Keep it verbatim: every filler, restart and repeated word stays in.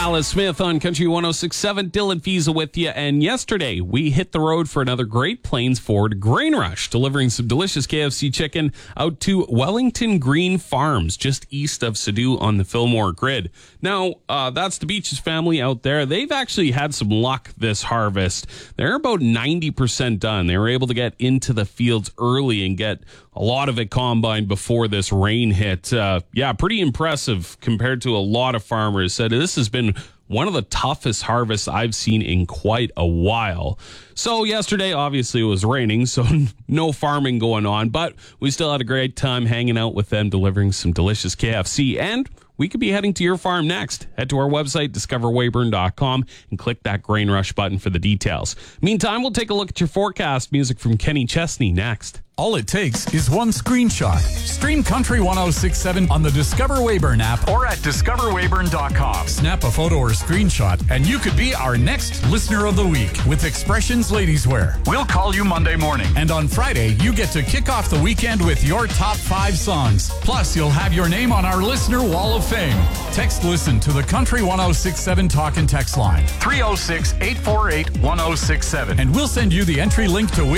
Alice Smith on Country one oh six point seven. Dylan Fiesa with you. And yesterday, we hit the road for another Great Plains Ford Grain Rush, delivering some delicious K F C chicken out to Wellington Green Farms, just east of Sadu on the Fillmore grid. Now, uh, that's the Beaches family out there. They've actually had some luck this harvest. They're about ninety percent done. They were able to get into the fields early and get a lot of it combined before this rain hit. Uh, yeah, pretty impressive compared to a lot of farmers. Said this has been one of the toughest harvests I've seen in quite a while. So yesterday, obviously, it was raining, so no farming going on, but we still had a great time hanging out with them, delivering some delicious K F C, and we could be heading to your farm next. Head to our website, discover weyburn dot com, and click that Grain Rush button for the details. Meantime, we'll take a look at your forecast. Music from Kenny Chesney next. All it takes is one screenshot. Stream Country one oh six point seven on the Discover Weyburn app or at discover weyburn dot com. Snap a photo or screenshot, and you could be our next Listener of the Week with Expressions Ladies Wear. We'll call you Monday morning. And on Friday, you get to kick off the weekend with your top five songs. Plus, you'll have your name on our Listener Wall of Fame. Text LISTEN to the Country one oh six point seven talk and text line. three oh six, eight four eight, one oh six seven. And we'll send you the entry link to win.